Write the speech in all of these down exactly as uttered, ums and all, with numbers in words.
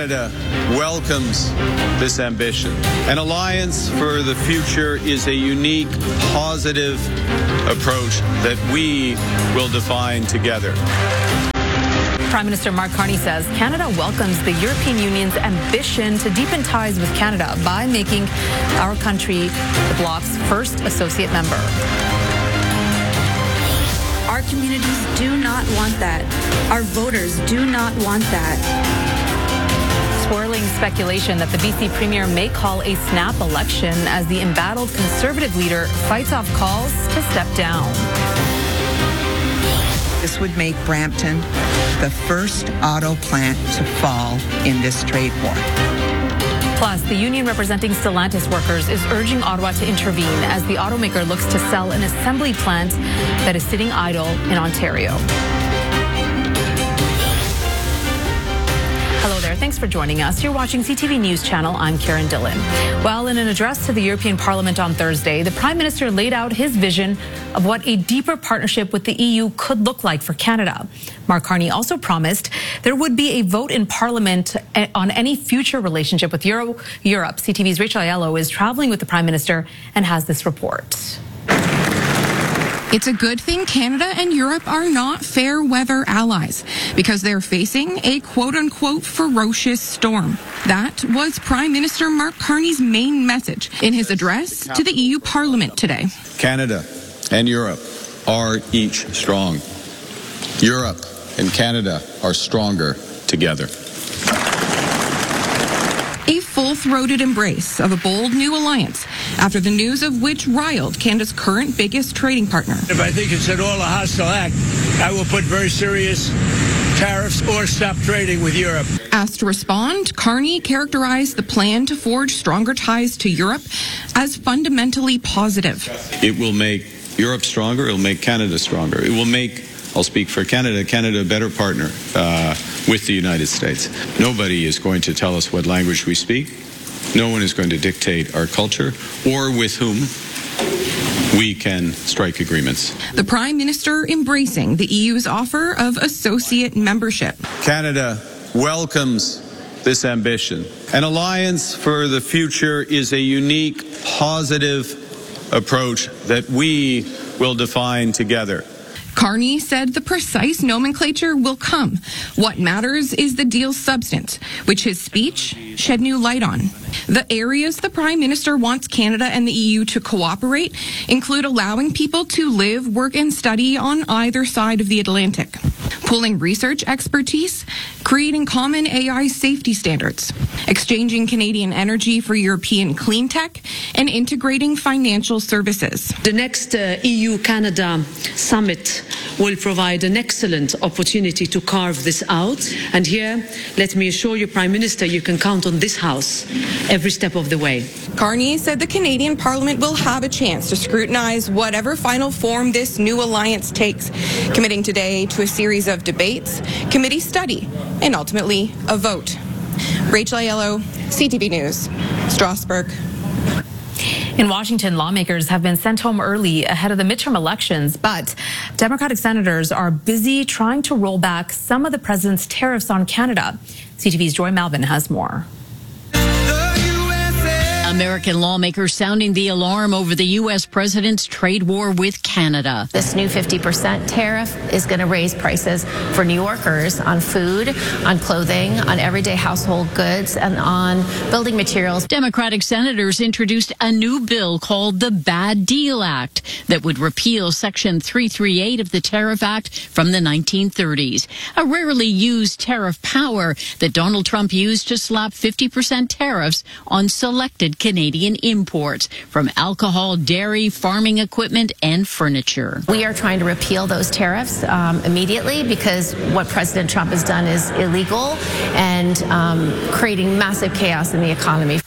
Canada welcomes this ambition. An alliance for the future is a unique, positive approach that we will define together. Prime Minister Mark Carney says Canada welcomes the European Union's ambition to deepen ties with Canada by making our country the bloc's first associate member. Our communities do not want that. Our voters do not want that. Swirling speculation that the B C Premier may call a snap election as the embattled Conservative leader fights off calls to step down. This would make Brampton the first auto plant to fall in this trade war. Plus, the union representing Stellantis workers is urging Ottawa to intervene as the automaker looks to sell an assembly plant that is sitting idle in Ontario. Hello there. Thanks for joining us. You're watching C T V News Channel. I'm Karen Dillon. Well, in an address to the European Parliament on Thursday, the Prime Minister laid out his vision of what a deeper partnership with the E U could look like for Canada. Mark Carney also promised there would be a vote in Parliament on any future relationship with Euro- Europe. C T V's Rachel Aiello is traveling with the Prime Minister and has this report. It's a good thing Canada and Europe are not fair weather allies because they're facing a quote-unquote ferocious storm. That was Prime Minister Mark Carney's main message in his address to the E U Parliament today. Canada and Europe are each strong. Europe and Canada are stronger together. A full-throated embrace of a bold new alliance after the news of which riled Canada's current biggest trading partner. If I think it's at all a hostile act, I will put very serious tariffs or stop trading with Europe. Asked to respond, Carney characterized the plan to forge stronger ties to Europe as fundamentally positive. It will make Europe stronger. It will make Canada stronger. It will make, I'll speak for Canada, Canada a better partner uh, with the United States. Nobody is going to tell us what language we speak. No one is going to dictate our culture or with whom we can strike agreements. The Prime Minister embracing the E U's offer of associate membership. Canada welcomes this ambition. An alliance for the future is a unique, positive approach that we will define together. Carney said the precise nomenclature will come. What matters is the deal's substance, which his speech shed new light on. The areas the Prime Minister wants Canada and the E U to cooperate include allowing people to live, work, and study on either side of the Atlantic, pooling research expertise, creating common A I safety standards, exchanging Canadian energy for European clean tech, and integrating financial services. The next uh, E U-Canada summit will provide an excellent opportunity to carve this out. And here, let me assure you, Prime Minister, you can count on this House every step of the way. Carney said the Canadian Parliament will have a chance to scrutinize whatever final form this new alliance takes, committing today to a series of debates, committee study, and ultimately a vote. Rachel Aiello, C T V News, Strasbourg. In Washington, lawmakers have been sent home early ahead of the midterm elections, but Democratic senators are busy trying to roll back some of the president's tariffs on Canada. C T V's Joy Malvin has more. American lawmakers sounding the alarm over the U S president's trade war with Canada. This new fifty percent tariff is going to raise prices for New Yorkers on food, on clothing, on everyday household goods, and on building materials. Democratic senators introduced a new bill called the Bad Deal Act that would repeal Section three thirty-eight of the Tariff Act from the nineteen thirties, a rarely used tariff power that Donald Trump used to slap fifty percent tariffs on selected Canadian imports from alcohol, dairy, farming equipment, and furniture. We are trying to repeal those tariffs um, immediately because what President Trump has done is illegal and um, creating massive chaos in the economy.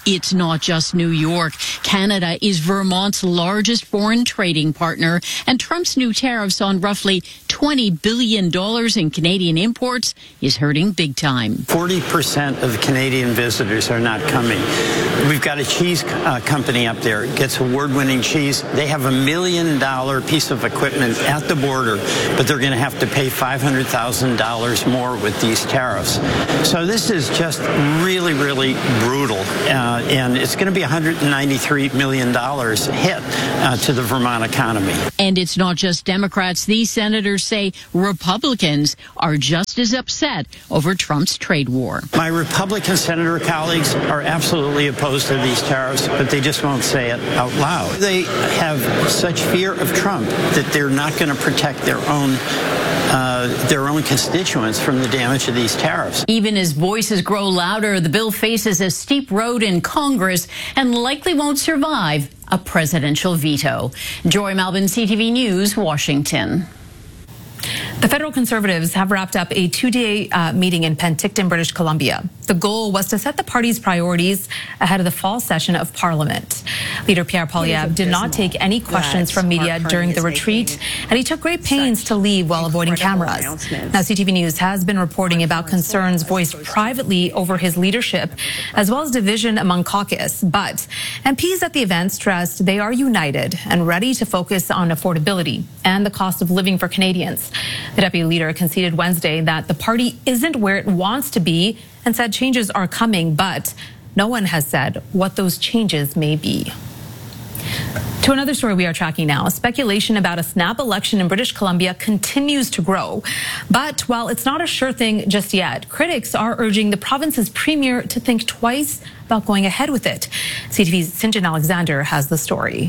It's not just New York. Canada is Vermont's largest foreign trading partner, and Trump's new tariffs on roughly twenty billion dollars in Canadian imports is hurting big time. forty percent of the Canadian visitors are not coming. We've got a cheese uh, company up there. It gets award-winning cheese. They have a million dollar piece of equipment at the border, but they're going to have to pay five hundred thousand dollars more with these tariffs. So this is just really, really brutal. Uh, and it's going to be one hundred ninety-three million dollars hit uh, to the Vermont economy. And it's not just Democrats. These senators say Republicans are just as upset over Trump's trade war. My Republican senator colleagues are absolutely opposed to these tariffs, but they just won't say it out loud. They have such fear of Trump that they're not going to protect their own Uh, their own constituents from the damage of these tariffs. Even as voices grow louder, the bill faces a steep road in Congress and likely won't survive a presidential veto. Joy Malbon, C T V News, Washington. The federal Conservatives have wrapped up a two-day uh, meeting in Penticton, British Columbia. The goal was to set the party's priorities ahead of the fall session of Parliament. Leader Pierre Poilievre did not take any questions from media during the retreat, and he took great pains to leave while avoiding cameras. Now, C T V News has been reporting about concerns voiced privately over his leadership, as well as division among caucus. But M Ps at the event stressed they are united and ready to focus on affordability and the cost of living for Canadians. The deputy leader conceded Wednesday that the party isn't where it wants to be and said changes are coming, but no one has said what those changes may be. To another story we are tracking now, speculation about a snap election in British Columbia continues to grow. But while it's not a sure thing just yet, critics are urging the province's premier to think twice about going ahead with it. C T V's Sinjin Alexander has the story.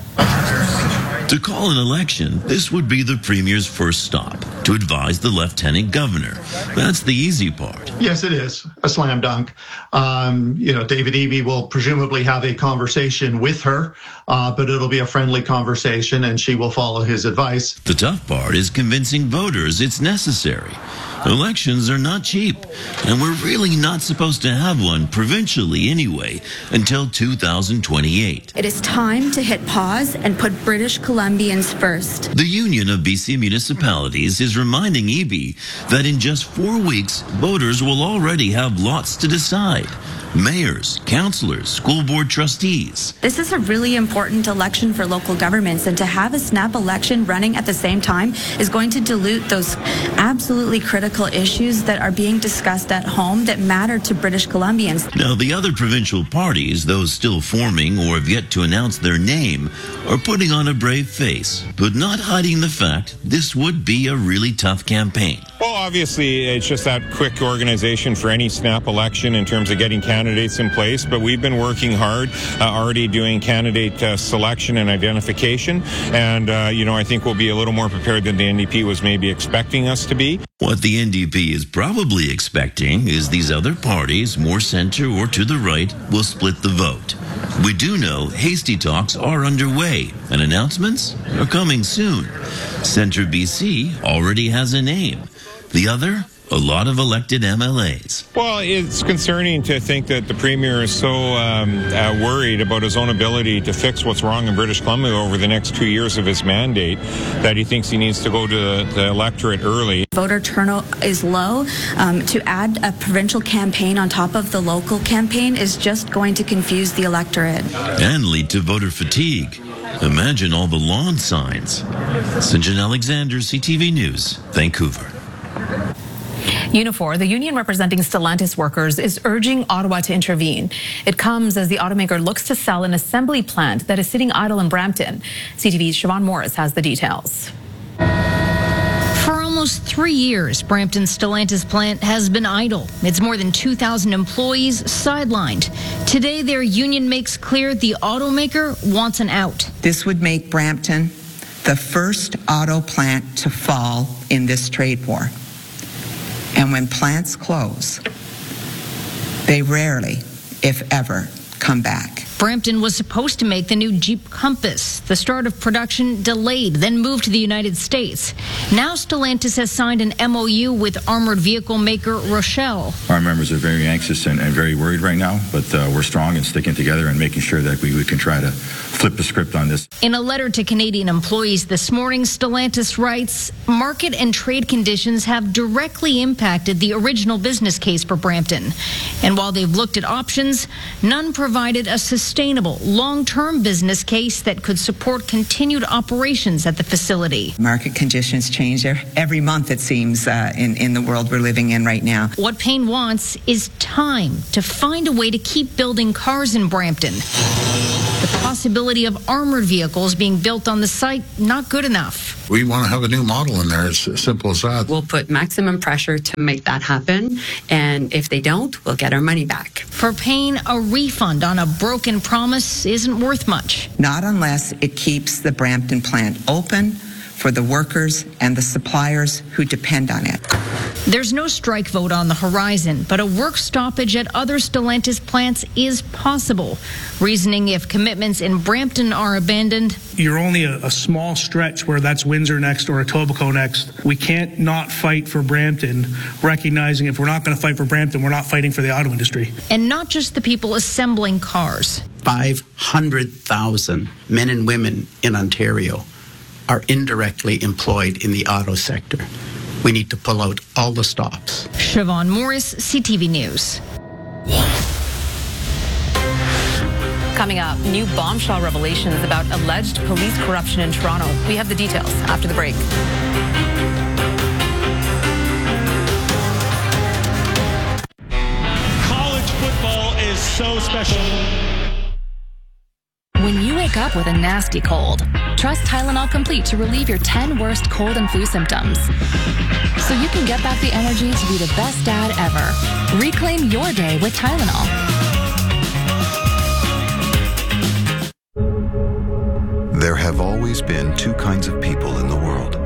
To call an election, this would be the Premier's first stop, to advise the Lieutenant Governor. That's the easy part. Yes, it is a slam dunk. Um, you know, David Eby will presumably have a conversation with her, uh, but it'll be a friendly conversation and she will follow his advice. The tough part is convincing voters it's necessary. Elections are not cheap, and we're really not supposed to have one provincially anyway until two thousand twenty-eight. It is time to hit pause and put British Columbians first. The Union of B C Municipalities is reminding Eby that in just four weeks, voters will already have lots to decide. Mayors, councillors, school board trustees. This is a really important election for local governments, and to have a snap election running at the same time is going to dilute those absolutely critical issues that are being discussed at home that matter to British Columbians. Now, the other provincial parties, those still forming or have yet to announce their name, are putting on a brave face, but not hiding the fact this would be a really tough campaign. Well, obviously, it's just that quick organization for any snap election in terms of getting candidates in place, but we've been working hard, uh, already doing candidate uh, selection and identification, and, uh, you know, I think we'll be a little more prepared than the N D P was maybe expecting us to be. What the N D P is probably expecting is these other parties, more center or to the right, will split the vote. We do know hasty talks are underway, and announcements are coming soon. Centre B C already has a name. The other, a lot of elected M L As. Well, it's concerning to think that the Premier is so um, uh, worried about his own ability to fix what's wrong in British Columbia over the next two years of his mandate, that he thinks he needs to go to the, the electorate early. Voter turnout is low. Um, to add a provincial campaign on top of the local campaign is just going to confuse the electorate. And lead to voter fatigue. Imagine all the lawn signs. Sinjin Alexander, C T V News, Vancouver. Unifor, the union representing Stellantis workers, is urging Ottawa to intervene. It comes as the automaker looks to sell an assembly plant that is sitting idle in Brampton. C T V's Siobhan Morris has the details. For almost three years, Brampton's Stellantis plant has been idle. It's more than two thousand employees sidelined. Today, their union makes clear the automaker wants an out. This would make Brampton the first auto plant to fall in this trade war. And when plants close, they rarely, if ever, come back. Brampton was supposed to make the new Jeep Compass. The start of production delayed, then moved to the United States. Now Stellantis has signed an M O U with armored vehicle maker Rochelle. Our members are very anxious and, and very worried right now, but uh, we're strong and sticking together and making sure that we, we can try to flip the script on this. In a letter to Canadian employees this morning, Stellantis writes, market and trade conditions have directly impacted the original business case for Brampton. And while they've looked at options, none provided a sustainable, long-term business case that could support continued operations at the facility. Market conditions change every month, it seems, uh, in, in the world we're living in right now. What Payne wants is time to find a way to keep building cars in Brampton. The possibility of armored vehicles being built on the site, not good enough. We want to have a new model in there. It's as simple as that. We'll put maximum pressure to make that happen, and if they don't, we'll get our money back. For Payne, a refund on a broken promise isn't worth much. Not unless it keeps the Brampton plant open for the workers and the suppliers who depend on it. There's no strike vote on the horizon, but a work stoppage at other Stellantis plants is possible. Reasoning if commitments in Brampton are abandoned. You're only a, a small stretch where that's Windsor next or Etobicoke next. We can't not fight for Brampton, recognizing if we're not going to fight for Brampton, we're not fighting for the auto industry. And not just the people assembling cars. five hundred thousand men and women in Ontario are indirectly employed in the auto sector. We need to pull out all the stops. Siobhan Morris, C T V News. Coming up, new bombshell revelations about alleged police corruption in Toronto. We have the details after the break. College football is so special. When you wake up with a nasty cold, trust Tylenol Complete to relieve your ten worst cold and flu symptoms. So you can get back the energy to be the best dad ever. Reclaim your day with Tylenol. There have always been two kinds of people in the world.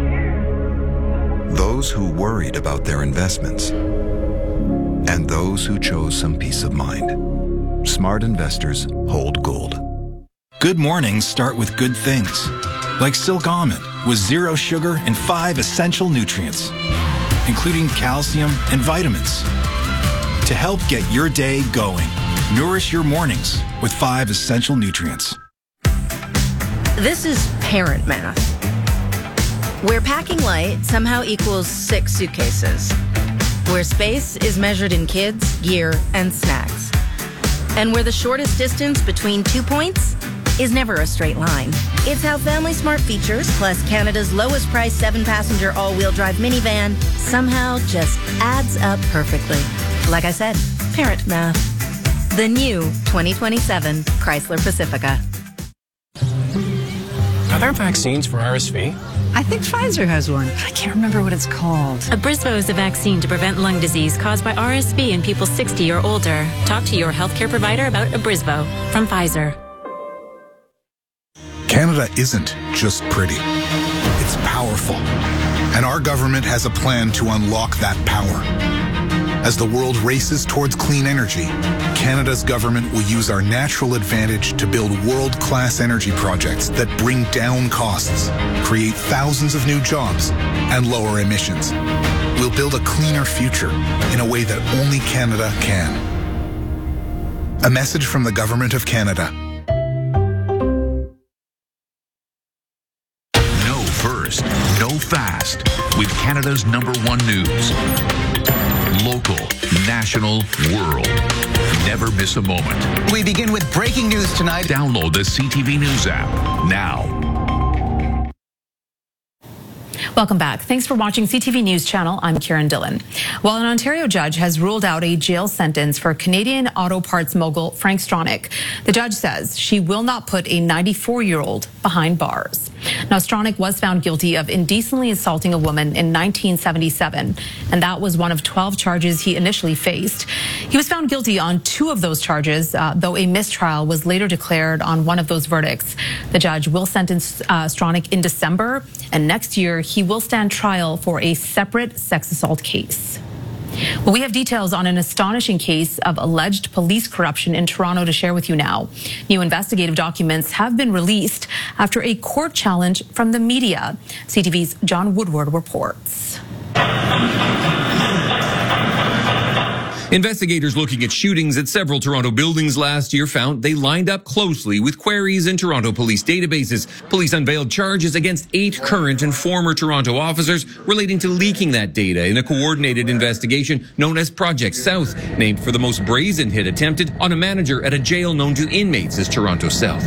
Those who worried about their investments, and those who chose some peace of mind. Smart investors hold gold. Good mornings start with good things, like Silk Almond with zero sugar and five essential nutrients, including calcium and vitamins. To help get your day going, nourish your mornings with five essential nutrients. This is parent math, where packing light somehow equals six suitcases, where space is measured in kids, gear, and snacks, and where the shortest distance between two points is never a straight line. It's how Family Smart features, plus Canada's lowest price seven-passenger all-wheel drive minivan, somehow just adds up perfectly. Like I said, parent math. The new twenty twenty-seven Chrysler Pacifica. Are there vaccines for R S V? I think Pfizer has one. I can't remember what it's called. Abrysvo is a vaccine to prevent lung disease caused by R S V in people sixty or older. Talk to your healthcare provider about Abrysvo from Pfizer. Canada isn't just pretty. It's powerful. And our government has a plan to unlock that power. As the world races towards clean energy, Canada's government will use our natural advantage to build world-class energy projects that bring down costs, create thousands of new jobs, and lower emissions. We'll build a cleaner future in a way that only Canada can. A message from the Government of Canada. Know first, know fast with Canada's number one news. Local, national, world. Never miss a moment. We begin with breaking news tonight. Download the C T V News app now. Welcome back. Thanks for watching C T V News Channel. I'm Kieran Dillon. While an Ontario judge has ruled out a jail sentence for Canadian auto parts mogul Frank Stronach, the judge says she will not put a ninety-four-year-old behind bars. Now, Stronach was found guilty of indecently assaulting a woman in nineteen seventy-seven, and that was one of twelve charges he initially faced. He was found guilty on two of those charges, uh, though a mistrial was later declared on one of those verdicts. The judge will sentence uh, Stronach in December, and next year he will stand trial for a separate sex assault case. Well, Well, we have details on an astonishing case of alleged police corruption in Toronto to share with you now. New investigative documents have been released after a court challenge from the media. C T V's John Woodward reports. Investigators looking at shootings at several Toronto buildings last year found they lined up closely with queries in Toronto police databases. Police unveiled charges against eight current and former Toronto officers relating to leaking that data in a coordinated investigation known as Project South, named for the most brazen hit attempted on a manager at a jail known to inmates as Toronto South.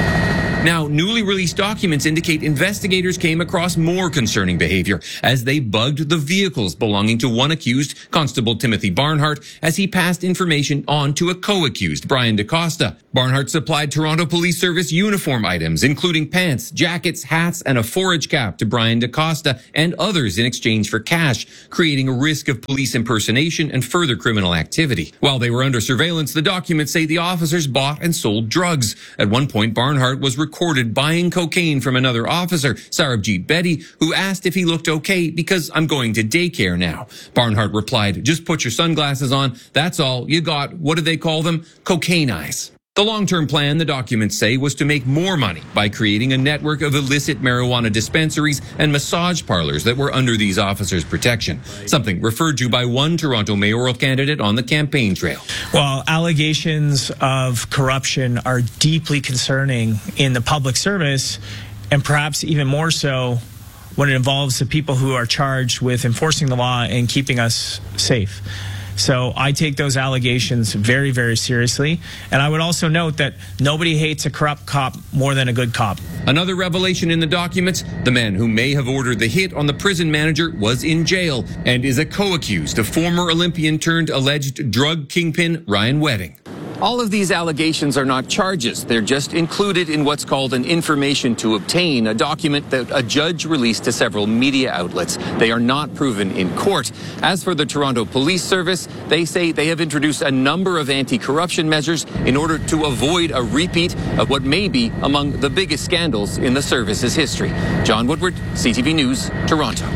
Now, newly released documents indicate investigators came across more concerning behavior as they bugged the vehicles belonging to one accused, Constable Timothy Barnhart, as he passed information on to a co-accused, Brian DaCosta. Barnhart supplied Toronto Police Service uniform items, including pants, jackets, hats, and a forage cap to Brian DaCosta and others in exchange for cash, creating a risk of police impersonation and further criminal activity. While they were under surveillance, the documents say the officers bought and sold drugs. At one point, Barnhart was recorded Recorded buying cocaine from another officer, Sarabjit Bedi, who asked if he looked okay because I'm going to daycare now. Barnhart replied, just put your sunglasses on. That's all. You got, what do they call them? Cocaine eyes. The long-term plan, the documents say, was to make more money by creating a network of illicit marijuana dispensaries and massage parlors that were under these officers' protection, something referred to by one Toronto mayoral candidate on the campaign trail. Well, allegations of corruption are deeply concerning in the public service, and perhaps even more so when it involves the people who are charged with enforcing the law and keeping us safe. So I take those allegations very, very seriously. And I would also note that nobody hates a corrupt cop more than a good cop. Another revelation in the documents, the man who may have ordered the hit on the prison manager was in jail and is a co-accused of former Olympian turned alleged drug kingpin Ryan Wedding. All of these allegations are not charges. They're just included in what's called an information to obtain, a document that a judge released to several media outlets. They are not proven in court. As for the Toronto Police Service, they say they have introduced a number of anti-corruption measures in order to avoid a repeat of what may be among the biggest scandals in the service's history. John Woodward, C T V News, Toronto.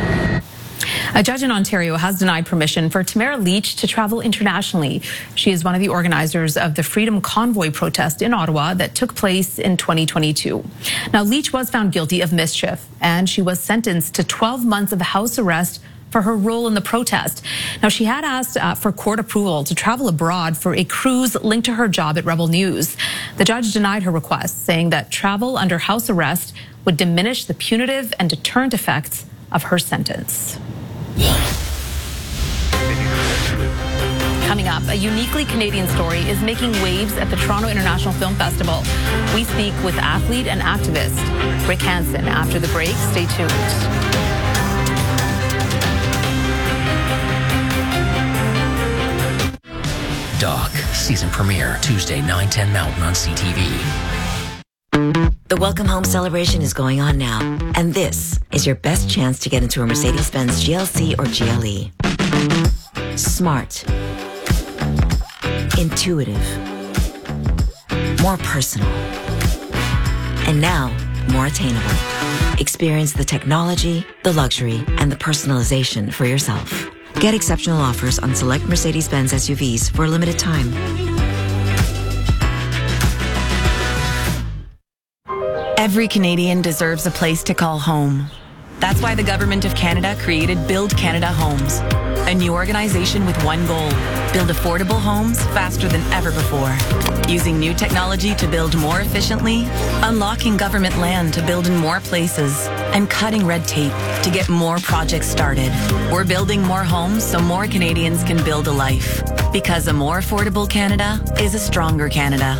A judge in Ontario has denied permission for Tamara Lich to travel internationally. She is one of the organizers of the Freedom Convoy protest in Ottawa that took place in twenty twenty-two. Now, Lich was found guilty of mischief, and she was sentenced to twelve months of house arrest for her role in the protest. Now, she had asked uh, for court approval to travel abroad for a cruise linked to her job at Rebel News. The judge denied her request, saying that travel under house arrest would diminish the punitive and deterrent effects of her sentence. Coming up, a uniquely Canadian story is making waves at the Toronto International Film Festival. We speak with athlete and activist Rick Hansen after the break. Stay tuned. Doc, season premiere, Tuesday, nine ten Mountain on C T V. The Welcome Home celebration is going on now, and this is your best chance to get into a Mercedes-Benz G L C or G L E. Smart. Intuitive. More personal. And now, more attainable. Experience the technology, the luxury, and the personalization for yourself. Get exceptional offers on select Mercedes-Benz S U Vs for a limited time. Every Canadian deserves a place to call home. That's why the Government of Canada created Build Canada Homes, a new organization with one goal: build affordable homes faster than ever before. Using new technology to build more efficiently, unlocking government land to build in more places, and cutting red tape to get more projects started. We're building more homes so more Canadians can build a life. Because a more affordable Canada is a stronger Canada.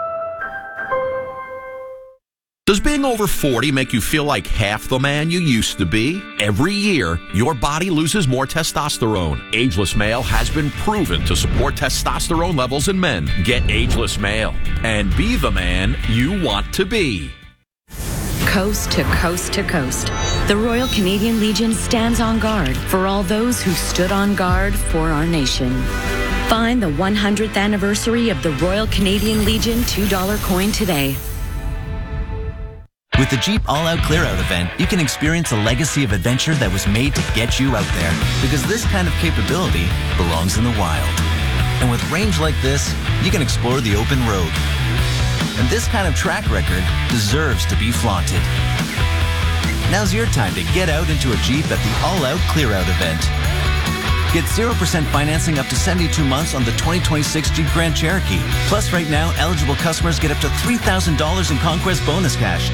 Does being over forty make you feel like half the man you used to be? Every year, your body loses more testosterone. Ageless Male has been proven to support testosterone levels in men. Get Ageless Male and be the man you want to be. Coast to coast to coast, the Royal Canadian Legion stands on guard for all those who stood on guard for our nation. Find the one hundredth anniversary of the Royal Canadian Legion two dollar coin today. With the Jeep All Out Clear Out event, you can experience a legacy of adventure that was made to get you out there. Because this kind of capability belongs in the wild. And with range like this, you can explore the open road. And this kind of track record deserves to be flaunted. Now's your time to get out into a Jeep at the All Out Clear Out event. Get zero percent financing up to seventy-two months on the twenty twenty-six Jeep Grand Cherokee. Plus, right now, eligible customers get up to three thousand dollars in Conquest bonus cash.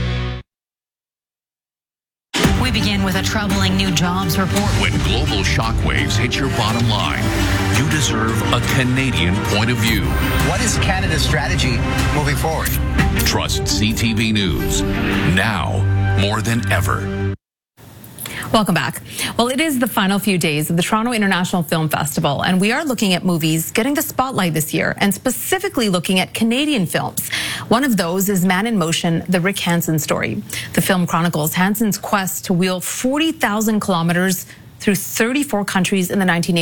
We begin with a troubling new jobs report. When global shockwaves hit your bottom line, you deserve a Canadian point of view. What is Canada's strategy moving forward? Trust C T V News. Now, more than ever. Welcome back. Well, it is the final few days of the Toronto International Film Festival, and we are looking at movies getting the spotlight this year, and specifically looking at Canadian films. One of those is Man in Motion, the Rick Hansen story. The film chronicles Hansen's quest to wheel forty thousand kilometers through thirty-four countries in the nineteen eighties.